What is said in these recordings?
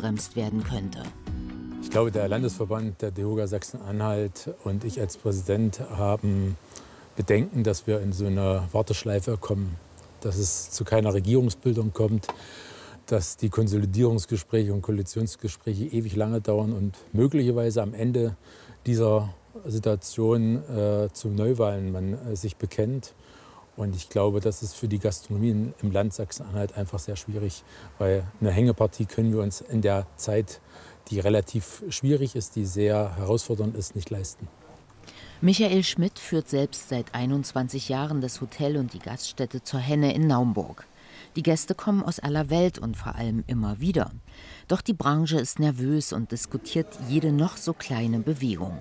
ausgebremst werden könnte. Ich glaube, der Landesverband der DEHOGA Sachsen-Anhalt und ich als Präsident haben Bedenken, dass wir in so eine Warteschleife kommen, dass es zu keiner Regierungsbildung kommt, dass die Konsolidierungsgespräche und Koalitionsgespräche ewig lange dauern und möglicherweise am Ende dieser Situation zu Neuwahlen man sich bekennt. Und ich glaube, das ist für die Gastronomie im Land Sachsen-Anhalt einfach sehr schwierig, weil eine Hängepartie können wir uns in der Zeit, die relativ schwierig ist, die sehr herausfordernd ist, nicht leisten. Michael Schmidt führt selbst seit 21 Jahren das Hotel und die Gaststätte zur Henne in Naumburg. Die Gäste kommen aus aller Welt und vor allem immer wieder. Doch die Branche ist nervös und diskutiert jede noch so kleine Bewegung.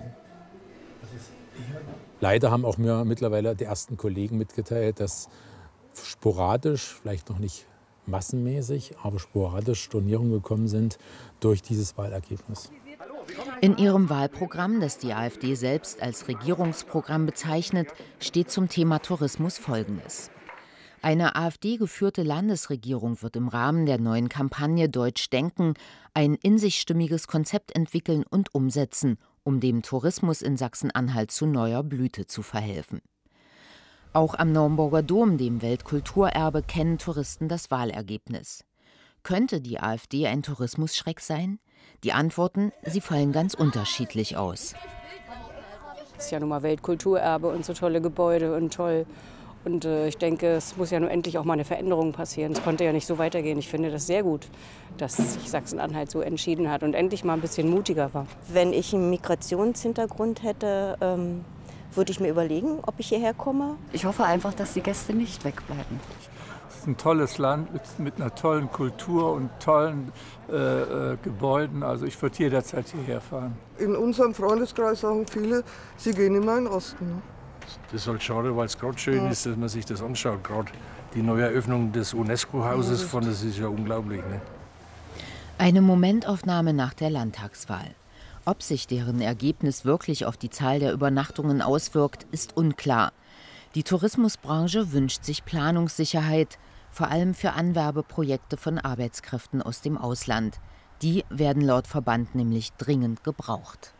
Leider haben auch mir mittlerweile die ersten Kollegen mitgeteilt, dass sporadisch, vielleicht noch nicht massenmäßig, aber sporadisch Stornierungen gekommen sind durch dieses Wahlergebnis. In ihrem Wahlprogramm, das die AfD selbst als Regierungsprogramm bezeichnet, steht zum Thema Tourismus Folgendes. Eine AfD-geführte Landesregierung wird im Rahmen der neuen Kampagne Deutsch denken ein in sich stimmiges Konzept entwickeln und umsetzen, um dem Tourismus in Sachsen-Anhalt zu neuer Blüte zu verhelfen. Auch am Naumburger Dom, dem Weltkulturerbe, kennen Touristen das Wahlergebnis. Könnte die AfD ein Tourismusschreck sein? Die Antworten, sie fallen ganz unterschiedlich aus. Es ist ja nun mal Weltkulturerbe und so tolle Gebäude und toll. Und ich denke, es muss ja nun endlich auch mal eine Veränderung passieren. Es konnte ja nicht so weitergehen. Ich finde das sehr gut, dass sich Sachsen-Anhalt so entschieden hat und endlich mal ein bisschen mutiger war. Wenn ich einen Migrationshintergrund hätte, würde ich mir überlegen, ob ich hierher komme. Ich hoffe einfach, dass die Gäste nicht wegbleiben. Es ist ein tolles Land mit einer tollen Kultur und tollen Gebäuden. Also ich würde jederzeit hierher fahren. In unserem Freundeskreis sagen viele, sie gehen immer in den Osten. Das ist halt schade, weil es gerade schön ist, dass man sich das anschaut. Gerade die Neueröffnung des UNESCO-Hauses, das ist ja unglaublich. Ne? Eine Momentaufnahme nach der Landtagswahl. Ob sich deren Ergebnis wirklich auf die Zahl der Übernachtungen auswirkt, ist unklar. Die Tourismusbranche wünscht sich Planungssicherheit, vor allem für Anwerbeprojekte von Arbeitskräften aus dem Ausland. Die werden laut Verband nämlich dringend gebraucht.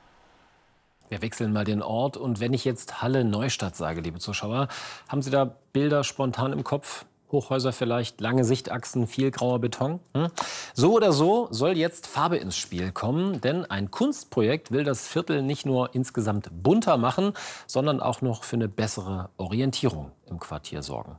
Wir wechseln mal den Ort. Und wenn ich jetzt Halle-Neustadt sage, liebe Zuschauer, haben Sie da Bilder spontan im Kopf? Hochhäuser vielleicht, lange Sichtachsen, viel grauer Beton? So oder so soll jetzt Farbe ins Spiel kommen. Denn ein Kunstprojekt will das Viertel nicht nur insgesamt bunter machen, sondern auch noch für eine bessere Orientierung im Quartier sorgen.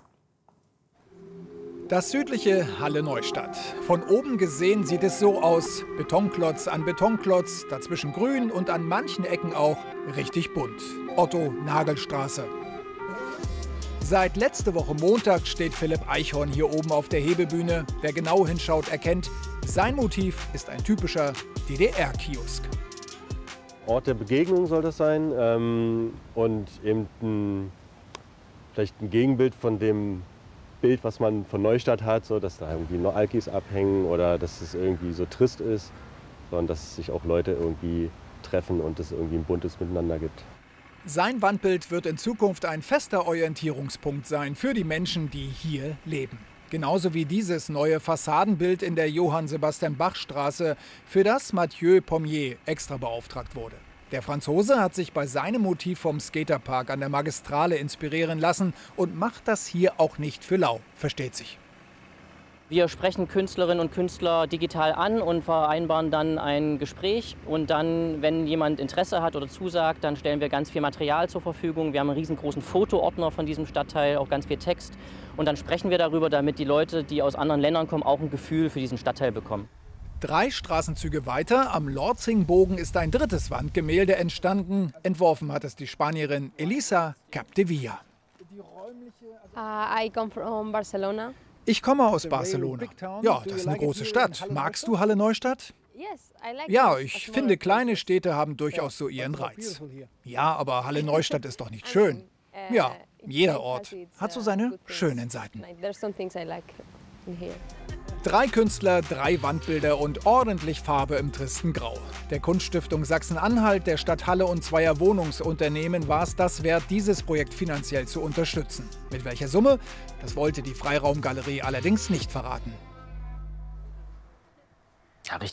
Das südliche Halle-Neustadt. Von oben gesehen sieht es so aus. Betonklotz an Betonklotz, dazwischen grün und an manchen Ecken auch richtig bunt. Otto-Nagel-Straße. Seit letzter Woche Montag steht Philipp Eichhorn hier oben auf der Hebebühne. Wer genau hinschaut, erkennt, sein Motiv ist ein typischer DDR-Kiosk. Ort der Begegnung soll das sein und eben vielleicht ein Gegenbild von dem Bild, was man von Neustadt hat, so dass da irgendwie nur Alkis abhängen oder dass es irgendwie so trist ist, sondern dass sich auch Leute irgendwie treffen und es irgendwie ein buntes Miteinander gibt. Sein Wandbild wird in Zukunft ein fester Orientierungspunkt sein für die Menschen, die hier leben. Genauso wie dieses neue Fassadenbild in der Johann-Sebastian-Bach-Straße, für das Mathieu Pommier extra beauftragt wurde. Der Franzose hat sich bei seinem Motiv vom Skaterpark an der Magistrale inspirieren lassen und macht das hier auch nicht für lau, versteht sich. Wir sprechen Künstlerinnen und Künstler digital an und vereinbaren dann ein Gespräch. Und dann, wenn jemand Interesse hat oder zusagt, dann stellen wir ganz viel Material zur Verfügung. Wir haben einen riesengroßen Fotoordner von diesem Stadtteil, auch ganz viel Text. Und dann sprechen wir darüber, damit die Leute, die aus anderen Ländern kommen, auch ein Gefühl für diesen Stadtteil bekommen. 3 Straßenzüge weiter, am Lorzingbogen, ist ein drittes Wandgemälde entstanden. Entworfen hat es die Spanierin Elisa Capdevilla. I come from Barcelona. Ich komme aus Barcelona. Ja, das ist eine große Stadt. Magst du Halle-Neustadt? Ja, ich finde, kleine Städte haben durchaus so ihren Reiz. Ja, aber Halle-Neustadt ist doch nicht schön. Ja, jeder Ort hat so seine schönen Seiten. 3 Künstler, 3 Wandbilder und ordentlich Farbe im tristen Grau. Der Kunststiftung Sachsen-Anhalt, der Stadt Halle und 2 Wohnungsunternehmen war es das wert, dieses Projekt finanziell zu unterstützen. Mit welcher Summe? Das wollte die Freiraumgalerie allerdings nicht verraten. Ja, richtig.